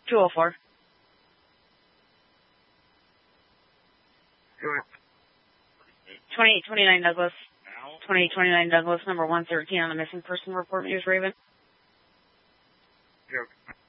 204. Go ahead. 2829 Douglas. 2829 Douglas, number 113 on the missing person report, News Raven. Yeah.